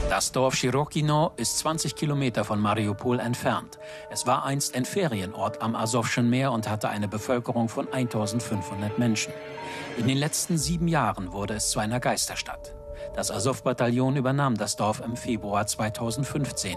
Das Dorf Schirokino ist 20 Kilometer von Mariupol entfernt. Es war einst ein Ferienort am Asowschen Meer und hatte eine Bevölkerung von 1500 Menschen. In den letzten 7 Jahren wurde es zu einer Geisterstadt. Das Asow-Bataillon übernahm das Dorf im Februar 2015.